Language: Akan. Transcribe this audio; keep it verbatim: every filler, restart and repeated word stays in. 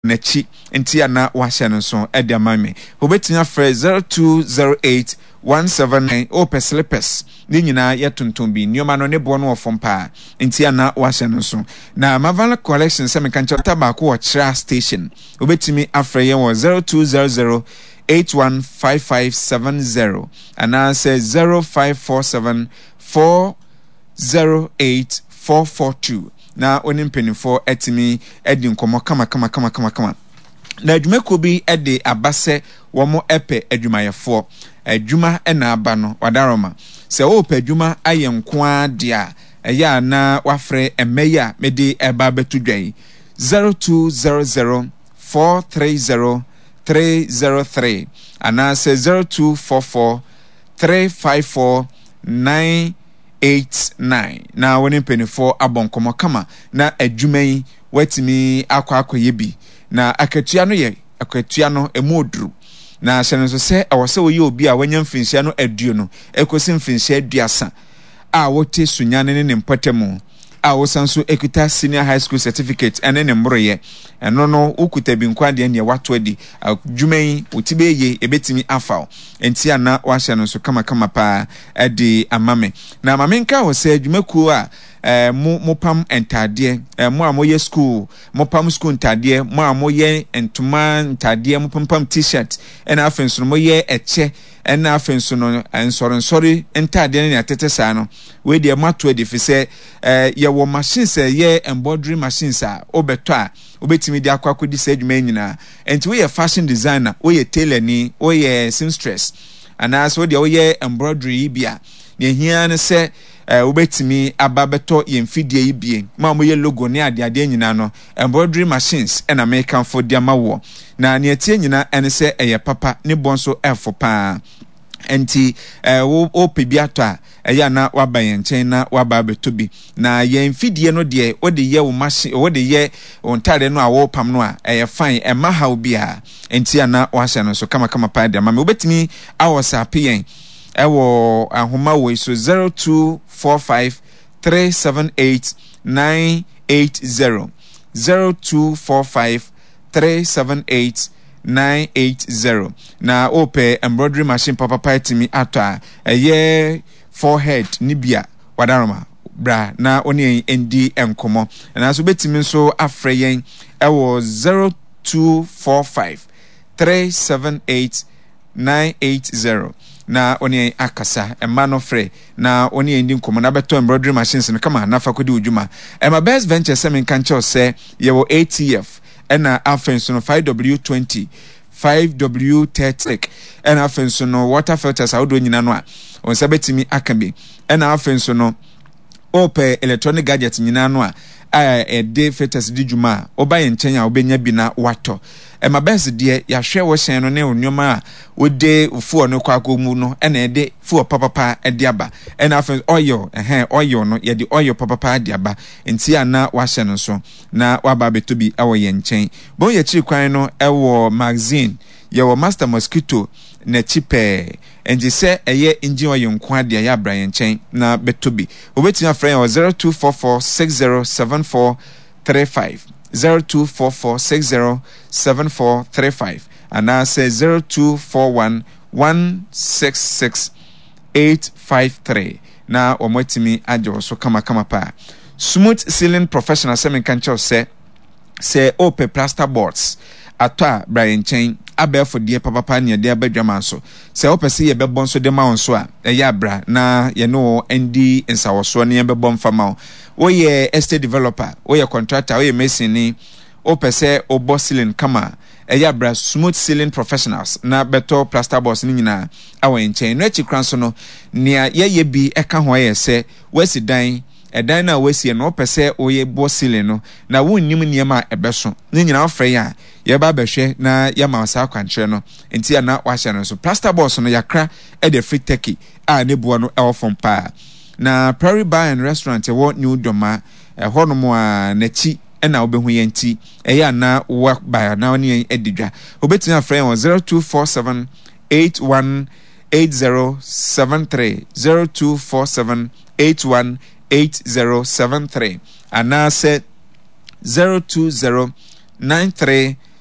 Nechi Intia na Washan so Edia Mami. Obetina Fre zero two zero eight one seven nine O Peslepes. Nina Yatuntumbi, Newman on a bono from Pa. Intia na Washan so. Na Mavala collection semicancha tobacco or Tra station. Obetimi Afre was zero two zero zero eight one five five seven zero. And I say zero five four seven four zero eight four four two. Na onim penifo etimi edi nkomo kama kama kama kama kama na adwumako bi edi abase womo epe adwumayefo adwuma ena aba no wadaroma se wo pe adwuma ayenko adia eya na wafre emeya medi eba betudwan zero two zero zero four three zero three zero three ana se zero two four four three five four nine eight nine na woni penifo abonkomo kama na adwuman watimi akwa akoyebi na akatua no ye akatua no emodru na hyene so se awose oyi obi a wanya mfinhia no aduo no ekosi mfinhia aduasa a wote sunyane ne mpotemu a wosanso ekuta senior high school certificate ene ne mbroye eno no ukuta bi nkwade ne wato adi adwuman otibeye ebetimi afaw enti ana wahye no so kama kama pa edi amame na mamenka wo se adwumaku a eh mo mopam entade eh mo amoye school mopam school entade mo amoye entuma entade mopampam t-shirt ena afenso moye eche ena afenso no ensori nsori entade ne atete saa no we de mato edi fi se eh ye wo machines ye embroidery machines a obeto a obetimi de akwakodi se adwuma nyina enti we ye fashion designer we ye tailor ni we ye seamstress ana so de we ye embroidery bia ne hia ne se eh obetimi ababeto ye mfidie ibie ma mo ye logo ne ade ade nyina no embroidery machines and American for dia mawo na ne tie nyina ene se eye papa ne bonso efo pa enti eh wo opebiato a eya na wabaye nchen na wababeto bi na ye mfidie no de ode ye wo machine ode ye ontare no a wo pam no a eye fine e ma haw bia enti ana wahye no so kama kama pa de ma me obetimi awosa apen ewo ahoma wo so zero two four five three seven eight nine eight zero zero two four five three seven eight nine eight zero na ope embroidery machine papa paitimi atwa eye forehead nibia wadaroma bra na oni endi enkomo na so betimi nso afre yen ewo zero two four five three seven eight nine eight zero na oni akasa emma no frɛ na oni endi nkomo na beto embroidery machines no kama na fakodi udwuma emma best venture semen kancho se yewo A T F ena afenso no five W twenty five W thirty ena afenso no water filters awodo nyina no a onsa betimi akabe ena afenso no ope electronic gadgets nyina no a a day filters di dwuma obaye nchen a obenya bi na wato ema best de ya hwe wo hyen no ne onyoma a ode ufuo no kwa akomu no ena ede fuo papapa ede aba ena afen oil eh oil no ye de oil papapa ade aba enti ana wa hye no so na waba beto bi awo ye nchen bon ye chi kwan no ewo magazine ye wo master mosquito na chipe enji se eye engine oil nko ade ya bra ye nchen na beto bi obeti na friend zero two four four six zero seven four three five zero two four four six zero seven four three five and now say zero two four one one six six eight five three na omwetimi ajo so kama kama pa smooth ceiling professional semen kancho se se ope plaster boards atwa Brian Chain abefo de papa pa ne de abadwama so se opese ye bebon so de ma wonso a eya bra na ye no endi ensawoso ne ye bebon fama wo ye estate developer wo ye contractor wo ye mason ni opese obo ceiling kama eya bra smooth ceiling professionals na beto plaster boards ni nyina awen chain no echi kran so no ne ye ye bi eka ho ye se wasi dan edan na wasi no opese oye bo ceiling no na wonnim niema ebeso ni nyina ofre ya ye ba behwe na ya ma sa kwankyere no enti ya na wahye no so plaster boards no yakra e de free turkey a ne bo no e ofom pa na Prairie Bar and Restaurant e wo New Doma e hono mo a nachi e na obehu yenti e ya na wo ba na oni edidwa obetina frɛ on zero two four seven eight one eight zero seven three zero two four seven eight one eight zero seven three and now said zero two zero nine three